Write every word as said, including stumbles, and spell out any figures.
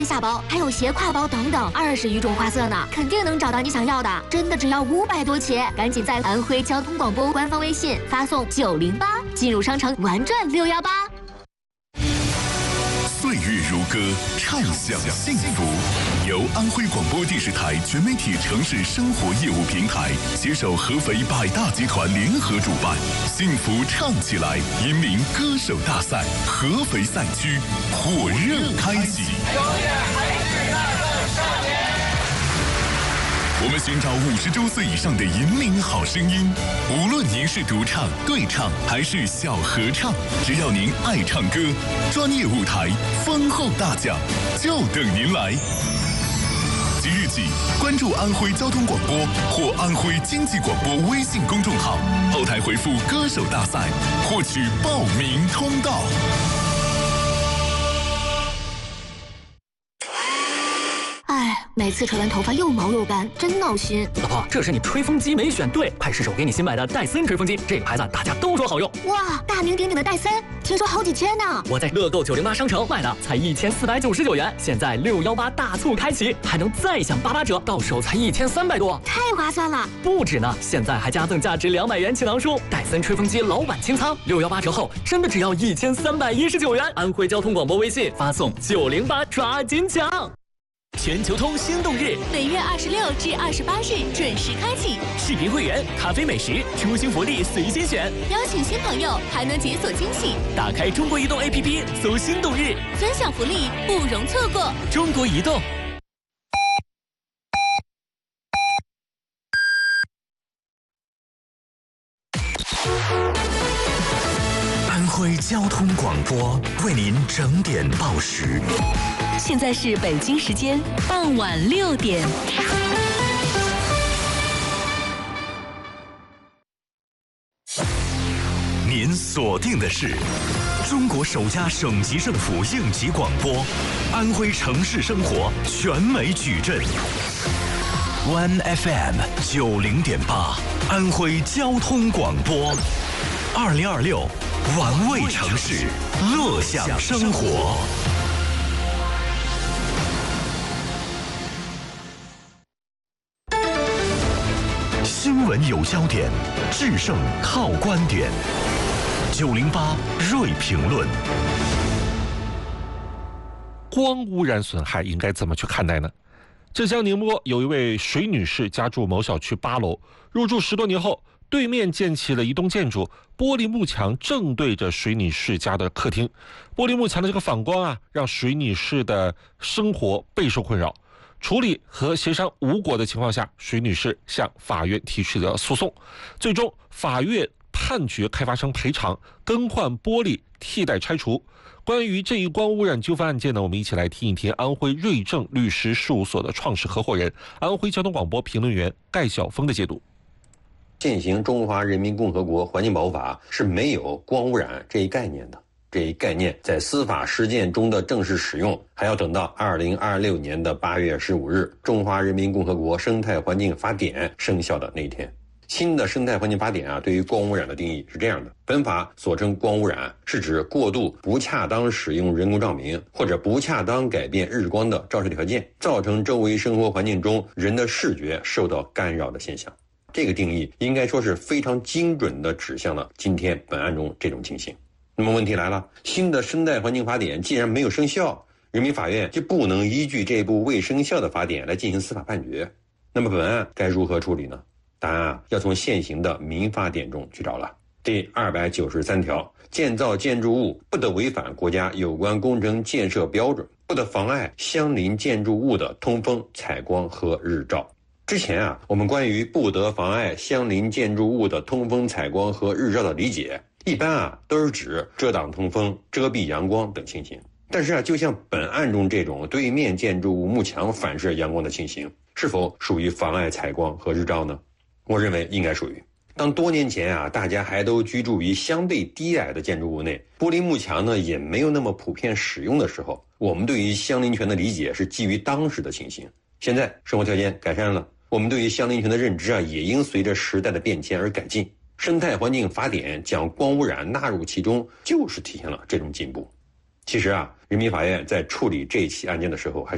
下包，还有斜挎包等等，二十余种花色呢，肯定能找到你想要的。真的只要五百多起，赶紧在安徽交通广播官方微信发送九零八，进入商城玩转六幺八。 岁月如歌，畅享幸福。由安徽广播电视台全媒体城市生活业务平台携手合肥百大集团联合主办，幸福唱起来引领歌手大赛合肥赛区火热开启。我们寻找五十周岁以上的引领好声音，无论您是独唱、对唱还是小合唱，只要您爱唱歌，专业舞台、丰厚大奖就等您来。即日起，关注安徽交通广播或安徽经济广播微信公众号，后台回复“歌手大赛”，获取报名通道。 哎，每次吹完头发又毛又干，真闹心。 老婆，这是你吹风机没选对，快试试我给你新买的戴森吹风机，这个牌子大家都说好用。 哇，大名鼎鼎的戴森，听说好几千呢。 我在乐购九零八商城买的，才一千四百九十九元，现在六幺八大促开启，还能再享八八折，到手才一千三百多， 太划算了。 不止呢，现在还加赠价值两百元气囊书，戴森吹风机老板清仓，六幺八折后真的只要一千三百一十九元。安徽交通广播微信发送九零八，抓紧抢。全球通心动日， 每月二十六至二十八日准时开启。 视频会员、咖啡美食、出行福利随心选， 邀请新朋友还能解锁惊喜。 打开中国移动 A P P， 搜心动日， 分享福利不容错过。 中国移动。 安徽交通广播为您整点报时。 现在是北京时间傍晚六点。 您锁定的是中国首家省级政府应急广播，安徽城市生活全媒矩阵。One F M 九零点八，安徽交通广播，二零二六，玩味城市，乐享生活。新闻有焦点，制胜靠观点。九零八锐评论。 光污染损害应该怎么去看待呢？浙江宁波有一位水女士家住某小区八楼，入住十多年后，对面建起了一栋建筑，玻璃幕墙正对着水女士家的客厅。玻璃幕墙的这个反光啊，让水女士的生活备受困扰。处理和协商无果的情况下，水女士向法院提出了诉讼，最终法院判决开发商赔偿，更换玻璃，替代拆除。关于这一光污染纠纷案件呢，我们一起来听一听安徽瑞正律师事务所的创始合伙人、安徽交通广播评论员盖晓峰的解读。 现行中华人民共和国环境保护法是没有光污染这一概念的，这一概念在司法实践中的正式使用，还要等到二零二六年的八月十五日，中华人民共和国生态环境法典生效的那一天。新的生态环境法典啊，对于光污染的定义是这样的：本法所称光污染，是指过度不恰当使用人工照明或者不恰当改变日光的照射条件，造成周围生活环境中人的视觉受到干扰的现象。这个定义应该说是非常精准地指向了今天本案中这种情形。那么问题来了，新的生态环境法典既然没有生效，人民法院就不能依据这部未生效的法典来进行司法判决。那么本案该如何处理呢？答案啊，要从现行的民法典中去找了。第二百九十三条，建造建筑物不得违反国家有关工程建设标准，不得妨碍相邻建筑物的通风、采光和日照。之前啊，我们关于不得妨碍相邻建筑物的通风、采光和日照的理解，一般啊都是指遮挡通风、遮蔽阳光等情形。但是啊，就像本案中这种对面建筑物幕墙反射阳光的情形，是否属于妨碍采光和日照呢？我认为应该属于。当多年前啊，大家还都居住于相对低矮的建筑物内，玻璃幕墙呢也没有那么普遍使用的时候，我们对于相邻权的理解是基于当时的情形。现在生活条件改善了，我们对于相邻权的认知啊，也应随着时代的变迁而改进。生态环境法典将光污染纳入其中，就是体现了这种进步。其实啊，人民法院在处理这起案件的时候还是